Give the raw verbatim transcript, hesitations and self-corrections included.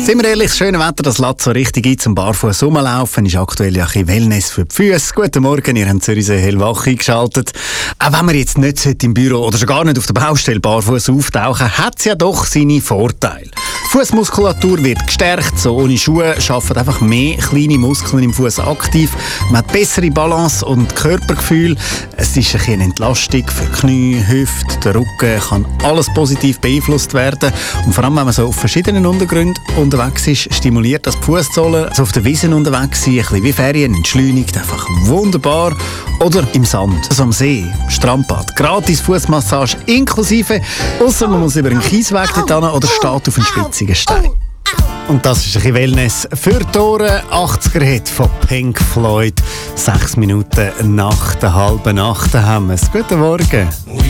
Sind wir ehrlich, das schöne Wetter, das lädt so richtig ein zum Barfuß rumlaufen, ist aktuell ja ein bisschen Wellness für die Füße. Guten Morgen, ihr habt Zürichsee hellwach eingeschaltet. Auch wenn man jetzt nicht im Büro oder schon gar nicht auf der Baustelle barfuß auftauchen, hat es ja doch seine Vorteile. Die Fußmuskulatur wird gestärkt, so ohne Schuhe arbeiten einfach mehr kleine Muskeln im Fuß aktiv. Man hat bessere Balance und Körpergefühl. Es ist ein bisschen eine Entlastung für Knie, Hüfte, den Rücken, kann alles positiv beeinflusst werden. Und vor allem, wenn man so auf verschiedenen Untergründen unterwegs ist, stimuliert das die Fußsohlen. Also auf der Wiese unterwegs sein, ein bisschen wie Ferien, entschleunigt, einfach wunderbar. Oder im Sand, also am See, Strandbad, gratis Fußmassage inklusive, ausser man muss über einen Kiesweg dorthin oder steht auf einen spitzigen Stein. Und das ist ein bisschen Wellness für die Ohren. achtziger Hit von Pink Floyd. Sechs Minuten nach der halben Nacht haben wir es. Guten Morgen.